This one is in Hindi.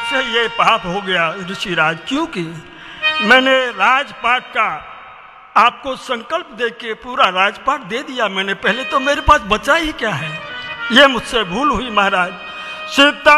मुझसे ये पाप हो गया ऋषिराज, क्योंकि मैंने राजपाट का आपको संकल्प देके पूरा राजपाट दे दिया मैंने, पहले तो मेरे पास बचा ही क्या है, ये मुझसे भूल हुई महाराज। सीता